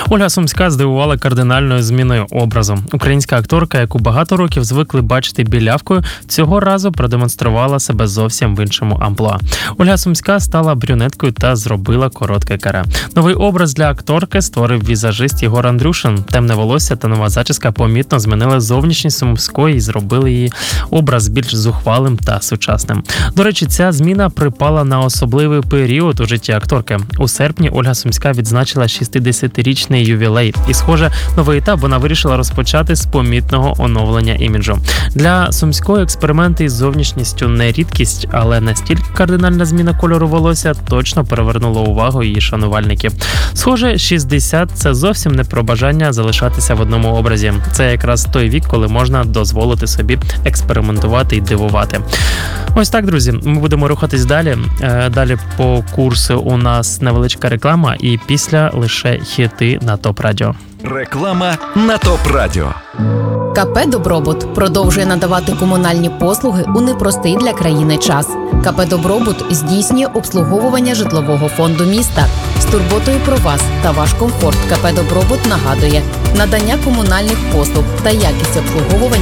Ольга Сумська здивувала кардинальною зміною образу. Українська акторка, яку багато років звикли бачити білявкою, цього разу продемонструвала себе зовсім в іншому амплуа. Ольга Сумська стала брюнеткою та зробила коротке каре. Новий образ для акторки створив візажист Єгор Андрюшин. Темне волосся та нова зачіска помітно змінили зовнішність Сумської і зробили її образ більш зухвалим та сучасним. До речі, ця зміна припала на особливий період у житті акторки. У серпні Ольга Сумська відзначила 60-річний ювілей. І, схоже, новий етап вона вирішила розпочати з помітного оновлення іміджу. Для Сумської експерименти із зовнішністю не рідкість, але настільки кардинальна зміна кольору волосся точно перевернула увагу її шанувальників. Схоже, 60 – це зовсім не про бажання залишатися в одному образі. Це якраз той вік, коли можна дозволити собі експериментувати і дивувати. Ось так, друзі, ми будемо рухатись далі. Далі по курсу у нас невеличка реклама і після лише хіти на ТОП Радіо. Реклама на ТОП Радіо. КП «Добробут» продовжує надавати комунальні послуги у непростий для країни час. КП «Добробут» здійснює обслуговування житлового фонду міста. З турботою про вас та ваш комфорт КП «Добробут» нагадує: надання комунальних послуг та якість обслуговування